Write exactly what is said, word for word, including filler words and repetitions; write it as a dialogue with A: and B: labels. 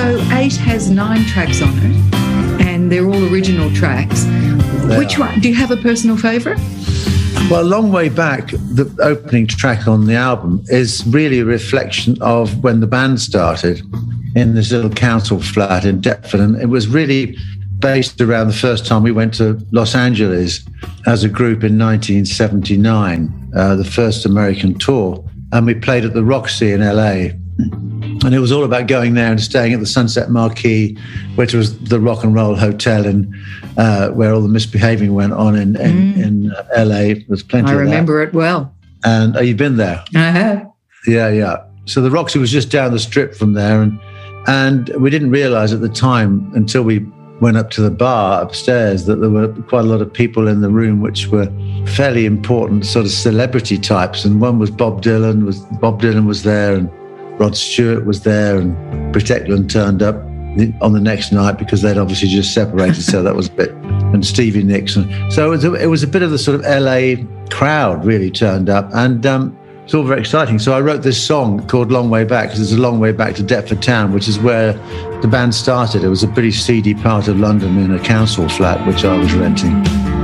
A: So eight has nine tracks on it, and they're all original tracks. They Which are. one? Do you have a personal favourite?
B: Well, Long Way Back, the opening track on the album, is really a reflection of when the band started in this little council flat in Deptford. And it was really based around the first time we went to Los Angeles as a group in nineteen seventy-nine, uh, the first American tour. And we played at the Roxy in L A. And it was all about going there and staying at the Sunset Marquis, which was the rock and roll hotel in, uh, where all the misbehaving went on in, in, mm. in uh, L A. There's plenty
A: I
B: of that.
A: I remember it well.
B: And oh, you've been there?
A: I have.
B: Yeah, yeah. So the Roxy was just down the strip from there. And, and we didn't realize at the time until we went up to the bar upstairs that there were quite a lot of people in the room which were fairly important sort of celebrity types. And one was Bob Dylan, was Bob Dylan was there, and Rod Stewart was there, and Britt Ekland turned up on the next night because they'd obviously just separated, so that was a bit, and Stevie Nicks. So it was a, it was a bit of the sort of L A crowd really turned up, and um, it's all very exciting. So I wrote this song called Long Way Back because it's a long way back to Deptford Town, which is where the band started. It was a pretty seedy part of London in a council flat, which I was renting.